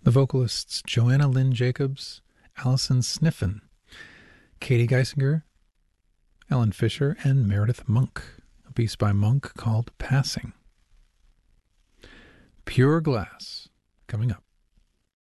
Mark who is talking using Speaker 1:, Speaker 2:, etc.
Speaker 1: The vocalists Joanna Lynn Jacobs, Allison Sniffen, Katie Geisinger, Ellen Fisher, and Meredith Monk. A piece by Monk called Passing. Pure Glass, coming up.